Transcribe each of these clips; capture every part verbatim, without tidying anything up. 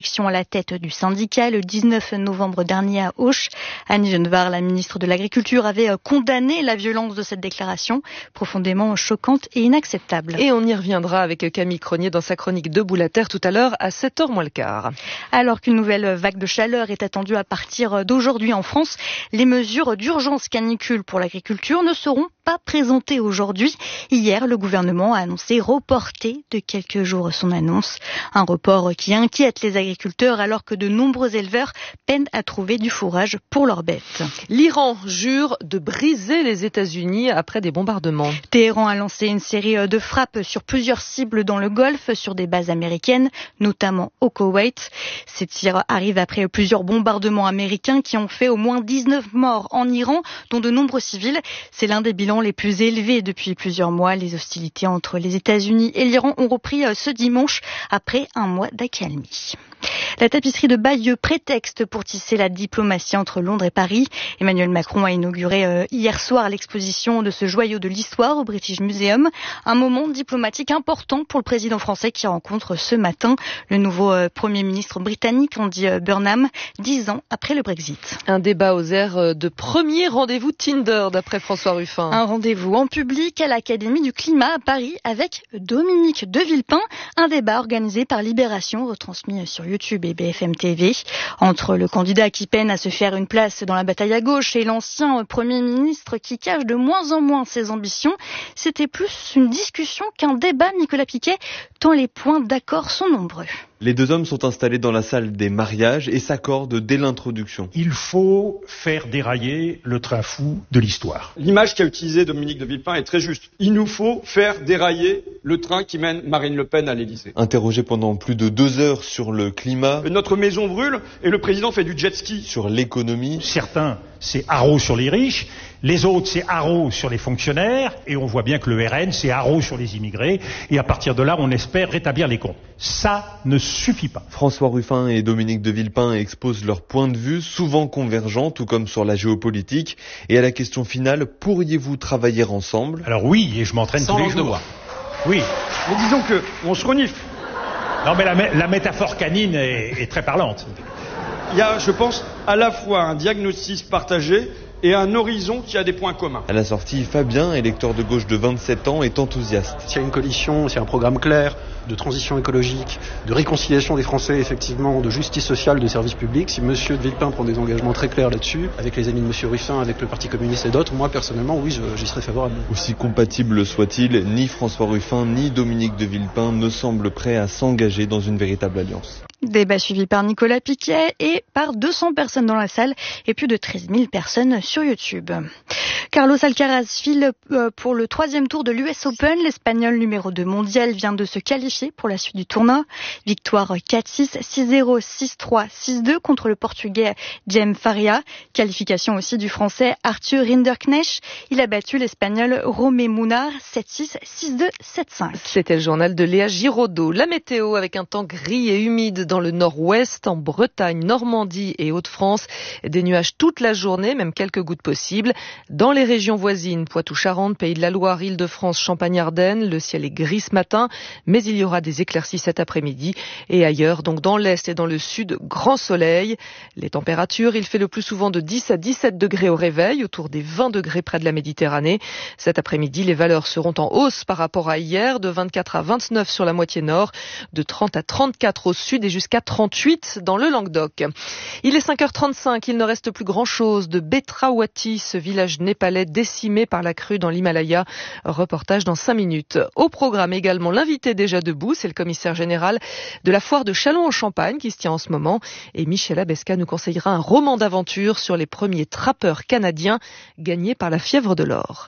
À la tête du syndicat le dix-neuf novembre dernier à Auch. Annie Genevard, la ministre de l'Agriculture, avait condamné la violence de cette déclaration, profondément choquante et inacceptable. Et on y reviendra avec Camille Cronier dans sa chronique Debout la Terre tout à l'heure à sept heures moins le quart. Alors qu'une nouvelle vague de chaleur est attendue à partir d'aujourd'hui en France, les mesures d'urgence canicule pour l'agriculture ne seront pas présentées aujourd'hui. Hier, le gouvernement a annoncé reporter de quelques jours son annonce. Un report qui inquiète les agriculteurs alors que de nombreux éleveurs peinent à trouver du fourrage pour leurs bêtes. L'Iran jure de briser les États-Unis après des bombardements. Téhéran a lancé une série de frappes sur plusieurs cibles dans le Golfe, sur des bases américaines, notamment au Koweït. Ces tirs arrivent après plusieurs bombardements américains qui ont fait au moins dix-neuf morts en Iran, dont de nombreux civils. C'est l'un des bilans les plus élevés depuis plusieurs mois. Les hostilités entre les États-Unis et l'Iran ont repris ce dimanche après un mois d'accalmie. La tapisserie de Bayeux, prétexte pour tisser la diplomatie entre Londres et Paris. Emmanuel Macron a inauguré euh, hier soir l'exposition de ce joyau de l'histoire au British Museum. Un moment diplomatique important pour le président français qui rencontre ce matin le nouveau euh, Premier ministre britannique, Andy euh, Burnham, dix ans après le Brexit. Un débat aux airs de premier rendez-vous Tinder, d'après François Ruffin. Un rendez-vous en public à l'Académie du Climat à Paris avec Dominique de Villepin. Un débat organisé par Libération, retransmis sur YouTube et B F M T V. Entre le candidat qui peine à se faire une place dans la bataille à gauche et l'ancien Premier ministre qui cache de moins en moins ses ambitions, c'était plus une discussion qu'un débat, Nicolas Piquet, tant les points d'accord sont nombreux. Les deux hommes sont installés dans la salle des mariages et s'accordent dès l'introduction. Il faut faire dérailler le train fou de l'histoire. L'image qu'a utilisée Dominique de Villepin est très juste. Il nous faut faire dérailler le train qui mène Marine Le Pen à l'Élysée. Interrogé pendant plus de deux heures sur le climat, notre maison brûle et le président fait du jet ski. Sur l'économie, certains, c'est haro sur les riches, les autres, c'est haro sur les fonctionnaires, et on voit bien que le R N, c'est haro sur les immigrés, et à partir de là, on espère rétablir les comptes. Ça ne suffit pas. François Ruffin et Dominique de Villepin exposent leurs points de vue, souvent convergents, tout comme sur la géopolitique. Et à la question finale, pourriez-vous travailler ensemble ? Alors oui, et je m'entraîne tous les jours. Oui. Mais disons que on se renifle. Non mais la, la métaphore canine est, est très parlante. Il y a, je pense, à la fois un diagnostic partagé et un horizon qui a des points communs. À la sortie, Fabien, électeur de gauche de vingt-sept ans, est enthousiaste. S'il y a une coalition, s'il y a un programme clair de transition écologique, de réconciliation des Français, effectivement, de justice sociale, de services publics, si M. de Villepin prend des engagements très clairs là-dessus, avec les amis de M. Ruffin, avec le Parti communiste et d'autres, moi, personnellement, oui, je, j'y serais favorable. Aussi compatible soit-il, ni François Ruffin, ni Dominique de Villepin ne semblent prêts à s'engager dans une véritable alliance. Débat suivi par Nicolas Piquet et par deux cents personnes dans la salle et plus de treize mille personnes sur YouTube. Carlos Alcaraz file pour le troisième tour de l'U S Open. L'Espagnol numéro deux mondial vient de se qualifier pour la suite du tournoi. Victoire quatre six, six zéro, six trois, six deux contre le Portugais Jaime Faria. Qualification aussi du Français Arthur Rinderknecht. Il a battu l'Espagnol Romé Munar sept six, six deux, sept cinq. C'était le journal de Léa Giraudot. La météo avec un temps gris et humide dans le nord-ouest, en Bretagne, Normandie et Hauts-de-France. Des nuages toute la journée, même quelques gouttes possibles. Dans les régions voisines, Poitou-Charentes, Pays de la Loire, Île-de-France, Champagne-Ardenne, le ciel est gris ce matin, mais il y aura des éclaircies cet après-midi. Et ailleurs, donc dans l'est et dans le sud, grand soleil. Les températures, il fait le plus souvent de dix à dix-sept degrés au réveil, autour des vingt degrés près de la Méditerranée. Cet après-midi, les valeurs seront en hausse par rapport à hier, de vingt-quatre à vingt-neuf sur la moitié nord, de trente à trente-quatre au sud et jusqu'à trente-huit dans le Languedoc. Il est cinq heures trente-cinq, il ne reste plus grand-chose de Betrawati, ce village népalais décimé par la crue dans l'Himalaya. Reportage dans cinq minutes. Au programme également l'invité déjà debout, c'est le commissaire général de la foire de Châlons-en-Champagne qui se tient en ce moment. Et Michel Abesca nous conseillera un roman d'aventure sur les premiers trappeurs canadiens gagnés par la fièvre de l'or.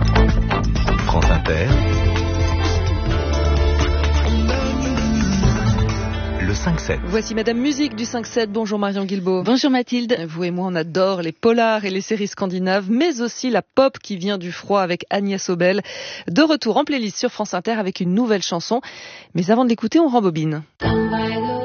France Inter. Le cinq sept. Voici Madame Musique du cinq sept. Bonjour Marion Guilbault. Bonjour Mathilde. Vous et moi on adore les polars et les séries scandinaves, mais aussi la pop qui vient du froid avec Agnès Obel. De retour en playlist sur France Inter avec une nouvelle chanson. Mais avant de l'écouter, on rembobine.